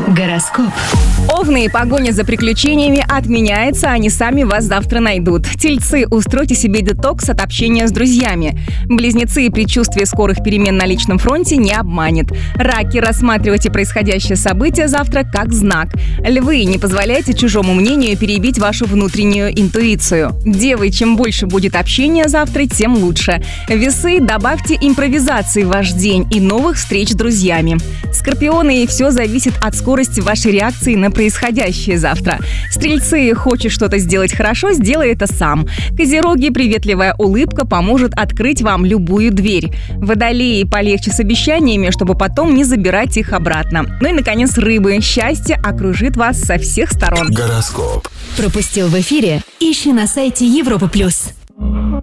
Гороскоп. Овны, погоня за приключениями отменяется, они сами вас завтра найдут. Тельцы, устройте себе детокс от общения с друзьями. Близнецы, предчувствие скорых перемен на личном фронте не обманет. Раки, рассматривайте происходящее событие завтра как знак. Львы, не позволяйте чужому мнению перебить вашу внутреннюю интуицию. Девы, чем больше будет общения завтра, тем лучше. Весы, добавьте импровизации в ваш день и новых встреч с друзьями. Скорпионы, все зависит от скорости вашей реакции на происходящее завтра. Стрельцы, хочешь что-то сделать хорошо, сделай это сам. Козероги, приветливая улыбка поможет открыть вам любую дверь. Водолеи, полегче с обещаниями, чтобы потом не забирать их обратно. Ну и, наконец, рыбы. Счастье окружит вас со всех сторон. Гороскоп. Пропустил в эфире? Ищи на сайте Европа+.